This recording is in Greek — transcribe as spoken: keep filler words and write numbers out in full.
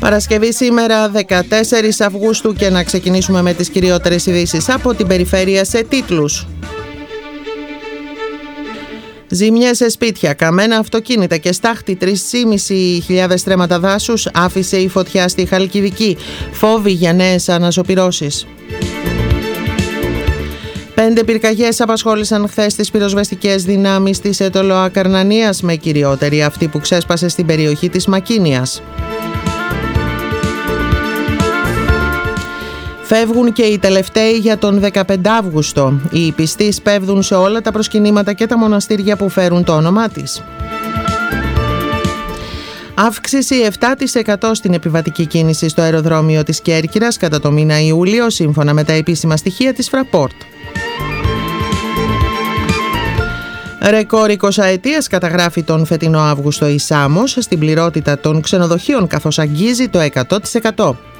Παρασκευή σήμερα δεκατέσσερις Αυγούστου και να ξεκινήσουμε με τις κυριότερες ειδήσεις από την περιφέρεια σε τίτλους. Ζημιές σε σπίτια, καμένα αυτοκίνητα και στάχτη, τρεις χιλιάδες πεντακόσιες στρέμματα δάσους άφησε η φωτιά στη Χαλκιδική. Φόβοι για νέες αναζωπυρώσεις. Πέντε πυρκαγιές απασχόλησαν χθες τις πυροσβεστικές δυνάμεις της Αιτωλοακαρνανίας, με κυριότερη αυτή που ξέσπασε στην περιοχή της Μακίνιας. Φεύγουν και οι τελευταίοι για τον δεκαπέντε Αύγουστο. Οι πιστοί σπέβδουν σε όλα τα προσκυνήματα και τα μοναστήρια που φέρουν το όνομά της. Αύξηση επτά τοις εκατό στην επιβατική κίνηση στο αεροδρόμιο της Κέρκυρας κατά το μήνα Ιούλιο, σύμφωνα με τα επίσημα στοιχεία της Fraport. Ρεκόρ εικοσαετίας καταγράφει τον φετινό Αύγουστο η Σάμος στην πληρότητα των ξενοδοχείων, καθώς αγγίζει το εκατό τοις εκατό.